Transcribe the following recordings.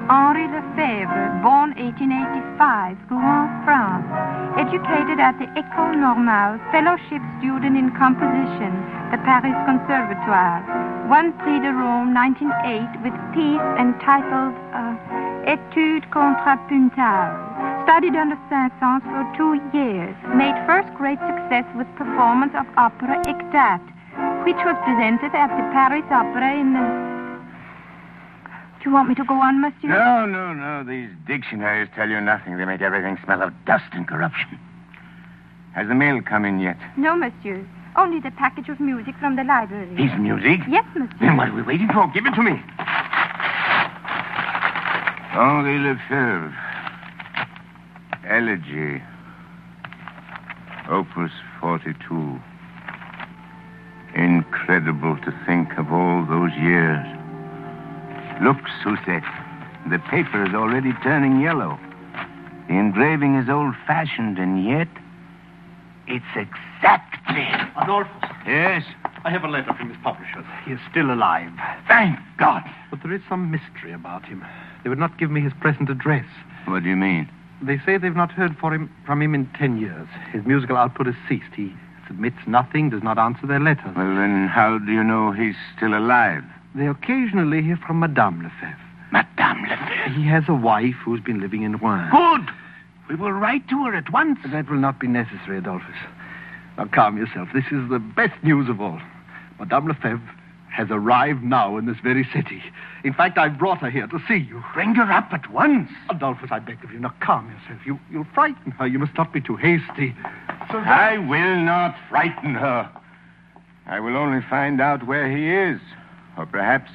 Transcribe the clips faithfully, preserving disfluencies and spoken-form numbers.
Henri Lefebvre, born eighteen eighty-five, Rouen, France. Educated at the École Normale, fellowship student in composition, the Paris Conservatoire. Won Prix de Rome nineteen oh eight with piece entitled uh, Étude contrapuntale. Studied under Saint-Saëns for two years. Made first great success with performance of opera Éctate, which was presented at the Paris Opera in the... Do you want me to go on, monsieur? No, no, no. These dictionaries tell you nothing. They make everything smell of dust and corruption. Has the mail come in yet? No, monsieur. Only the package of music from the library. His music? Yes, monsieur. Then what are we waiting for? Give it to me. Henri Lefebvre. Elegy. Opus forty-two. Incredible to think of all those years. Look, Suzette. The paper is already turning yellow. The engraving is old-fashioned, and yet it's exactly... Adolphus. Yes? I have a letter from his publishers. He is still alive. Thank God. But there is some mystery about him. They would not give me his present address. What do you mean? They say they've not heard for him, from him in ten years. His musical output has ceased. He submits nothing, does not answer their letters. Well, then how do you know he's still alive? They occasionally hear from Madame Lefebvre. Madame Lefebvre? He has a wife who's been living in Rouen. Good. We will write to her at once. That will not be necessary, Adolphus. Now, calm yourself. This is the best news of all. Madame Lefebvre has arrived now in this very city. In fact, I've brought her here to see you. Bring her up at once. Adolphus, I beg of you. Now, calm yourself. You, you'll frighten her. You must not be too hasty. So I will not frighten her. I will only find out where he is. Or perhaps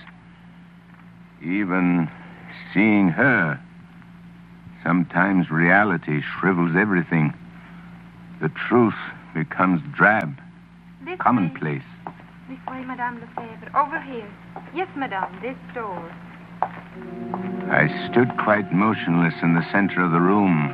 even seeing her. Sometimes reality shrivels everything. The truth becomes drab, This commonplace. Way. This way, Madame Lefebvre. Over here. Yes, madame, this door. I stood quite motionless in the center of the room.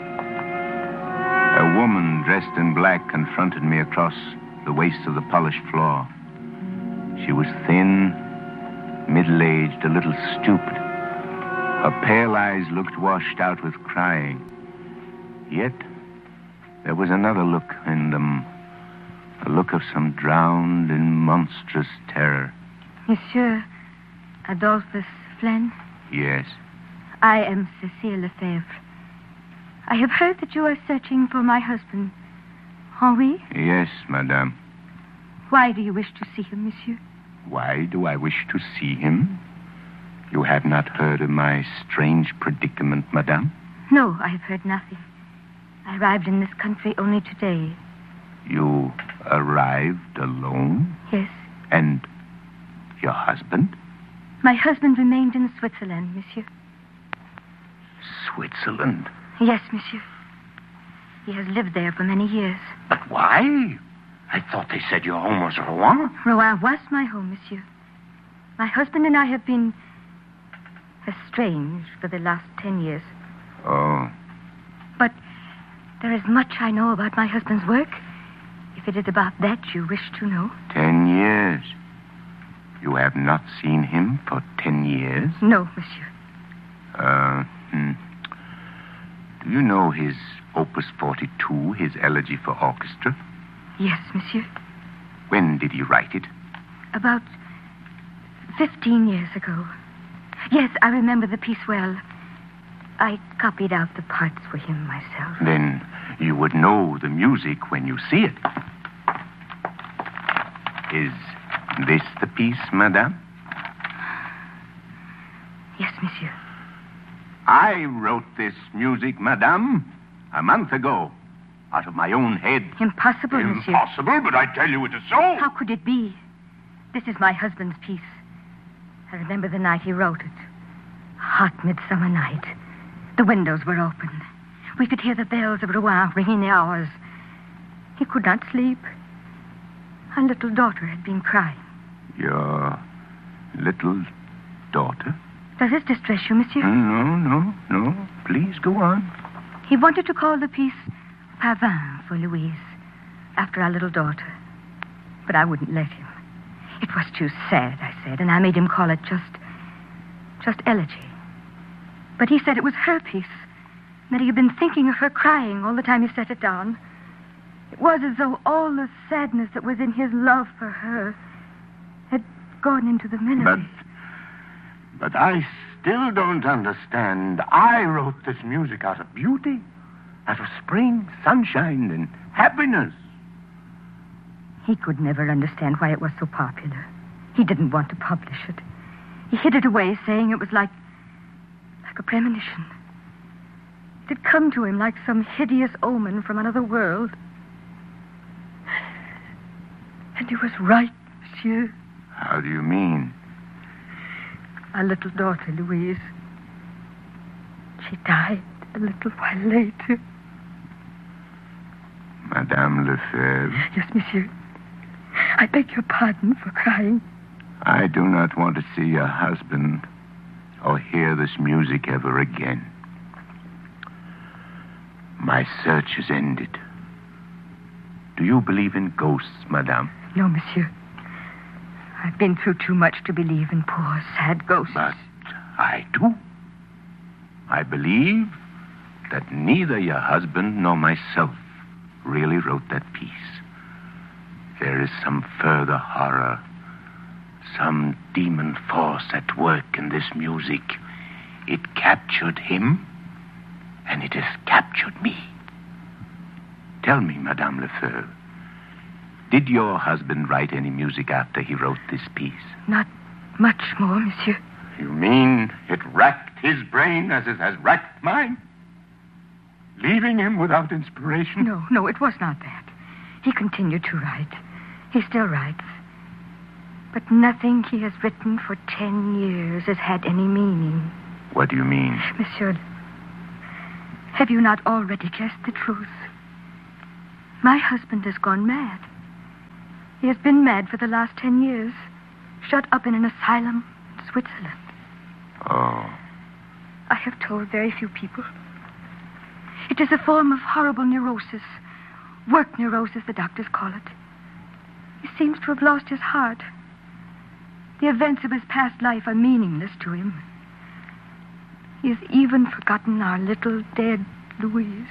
A woman dressed in black confronted me across the waist of the polished floor. She was thin, middle-aged, a little stooped. Her pale eyes looked washed out with crying. Yet there was another look in them, a look of some drowned in monstrous terror. Monsieur Adolphus Flynn? Yes. I am Cécile Lefebvre. I have heard that you are searching for my husband, Henri? Yes, madame. Why do you wish to see him, monsieur? Why do I wish to see him? You have not heard of my strange predicament, madame? No, I have heard nothing. I arrived in this country only today. You arrived alone? Yes. And your husband? My husband remained in Switzerland, monsieur. Switzerland? Yes, monsieur. He has lived there for many years. But why? I thought they said your home was Rouen. Rouen was my home, monsieur. My husband and I have been estranged for the last ten years. Oh. But there is much I know about my husband's work. If it is about that you wish to know. Ten years? You have not seen him for ten years? No, monsieur. Uh, hmm. Do you know his Opus forty-two, his elegy for orchestra? Yes, monsieur. When did he write it? About fifteen years ago. Yes, I remember the piece well. I copied out the parts for him myself. Then you would know the music when you see it. Is this the piece, madame? Yes, monsieur. I wrote this music, madame, a month ago, out of my own head. Impossible, monsieur. Impossible, but I tell you it is so. How could it be? This is my husband's piece. I remember the night he wrote it. Hot midsummer night. The windows were open. We could hear the bells of Rouen ringing the hours. He could not sleep. Our little daughter had been crying. Your little daughter? Does this distress you, monsieur? No, no, no. Please go on. He wanted to call the piece Pavin for Louise, after our little daughter. But I wouldn't let him. It was too sad, I said, and I made him call it just... just elegy. But he said it was her piece, that he had been thinking of her crying all the time he set it down. It was as though all the sadness that was in his love for her had gone into the melody. But, but I still don't understand. I wrote this music out of beauty, out of spring, sunshine, and happiness. He could never understand why it was so popular. He didn't want to publish it. He hid it away, saying it was like, like a premonition. It had come to him like some hideous omen from another world. And he was right, monsieur. How do you mean? Our little daughter, Louise. She died a little while later. Madame Lefebvre? Yes, monsieur. I beg your pardon for crying. I do not want to see your husband or hear this music ever again. My search is ended. Do you believe in ghosts, madame? No, monsieur. I've been through too much to believe in poor, sad ghosts. But I do. I believe that neither your husband nor myself really wrote that piece. There is some further horror, some demon force at work in this music. It captured him, and it has captured me. Tell me, Madame Lefebvre, did your husband write any music after he wrote this piece? Not much more, monsieur. You mean it racked his brain as it has racked mine? Leaving him without inspiration? No, no, it was not that. He continued to write. He still writes. But nothing he has written for ten years has had any meaning. What do you mean? Monsieur, have you not already guessed the truth? My husband has gone mad. He has been mad for the last ten years, shut up in an asylum in Switzerland. Oh. I have told very few people. It is a form of horrible neurosis. Work neurosis, the doctors call it. He seems to have lost his heart. The events of his past life are meaningless to him. He has even forgotten our little dead Louise.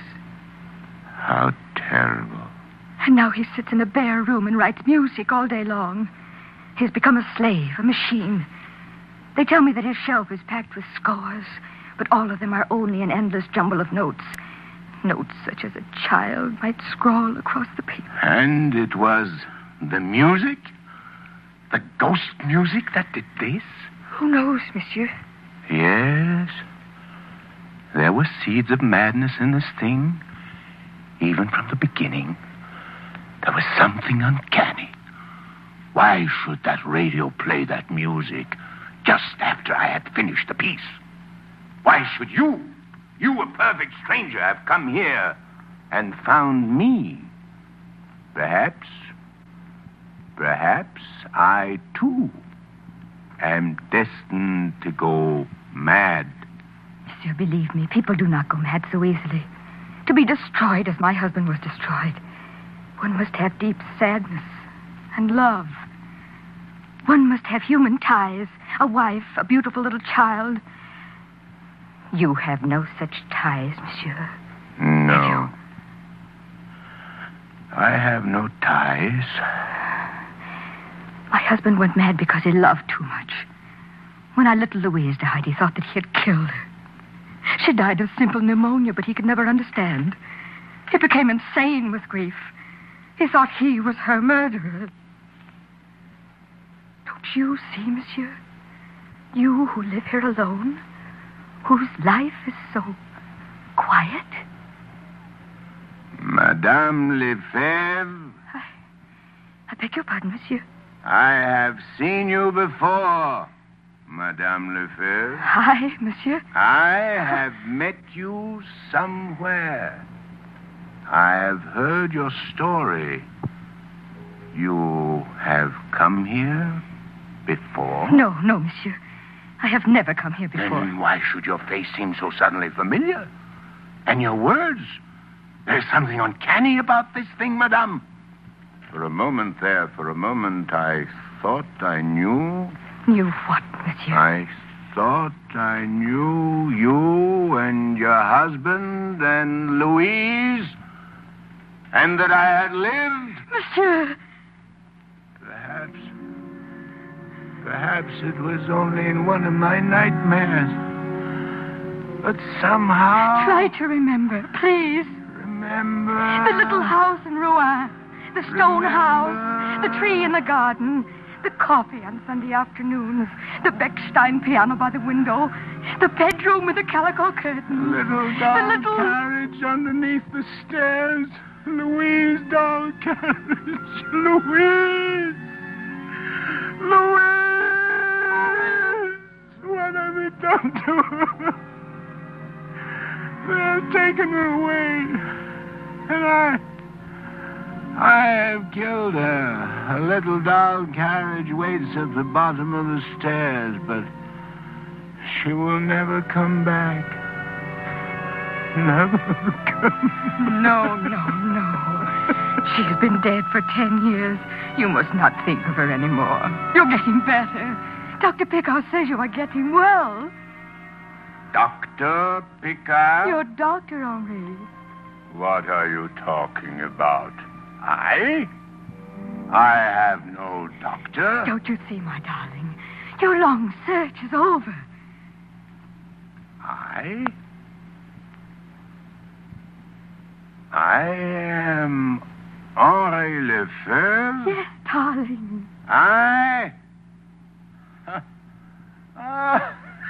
How terrible. And now he sits in a bare room and writes music all day long. He's become a slave, a machine. They tell me that his shelf is packed with scores, but all of them are only an endless jumble of notes. Notes such as a child might scrawl across the paper. And it was the music? The ghost music that did this? Who knows, monsieur? Yes. There were seeds of madness in this thing. Even from the beginning. There was something uncanny. Why should that radio play that music just after I had finished the piece? Why should you, you a perfect stranger, have come here and found me? Perhaps, perhaps I, too, am destined to go mad. Monsieur, believe me, people do not go mad so easily. To be destroyed as my husband was destroyed, one must have deep sadness and love. One must have human ties, a wife, a beautiful little child. You have no such ties, monsieur. No. I have no ties. My husband went mad because he loved too much. When our little Louise died, he thought that he had killed her. She died of simple pneumonia, but he could never understand. He became insane with grief. He thought he was her murderer. Don't you see, monsieur? You who live here alone, whose life is so quiet. Madame Lefebvre? I, I beg your pardon, monsieur. I have seen you before, Madame Lefebvre. Hi, monsieur. I have met you somewhere. I have heard your story. You have come here before? No, no, monsieur. I have never come here before. Then why should your face seem so suddenly familiar? And your words? There's something uncanny about this thing, madame. For a moment there, for a moment, I thought I knew. Knew what, monsieur? I thought I knew you husband and Louise, and that I had lived. Monsieur! Perhaps, perhaps it was only in one of my nightmares. But somehow... Try to remember, please. Remember... The little house in Rouen, the stone Remember. house, the tree in the garden, the coffee on Sunday afternoons, the Bechstein piano by the window, the bedroom with the calico curtain. Little doll the little... carriage underneath the stairs. Louise doll carriage. Louise! Louise! What have they done to her? They have taken her away. And I... I have killed her. A little doll carriage waits at the bottom of the stairs, but she will never come back. Never come back. No, no, no. She's been dead for ten years. You must not think of her anymore. You're getting better. Doctor Picard says you are getting well. Doctor Picard? Your doctor, Henri. What are you talking about? I? I have no doctor. Don't you see, my darling? Your long search is over. I? I am Henri Lefebvre? Yes, darling. I? Ah.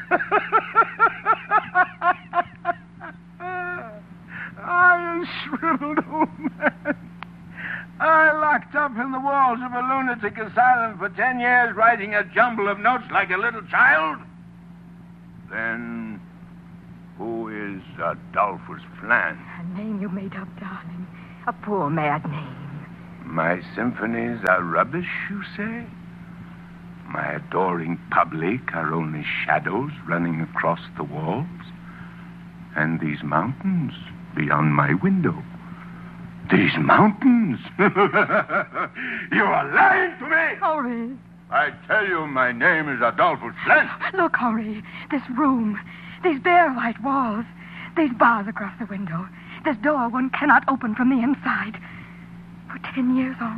I, a shriveled old man. I locked up in the walls of a lunatic asylum for ten years, writing a jumble of notes like a little child. Then, who is Adolphus Flan? A name you made up, darling. A poor mad name. My symphonies are rubbish, you say? My adoring public are only shadows running across the walls? And these mountains beyond my window? These mountains! You are lying to me! Henri. I tell you, my name is Adolphus Flint. Look, Henri. This room. These bare white walls. These bars across the window. This door one cannot open from the inside. For ten years, Henri.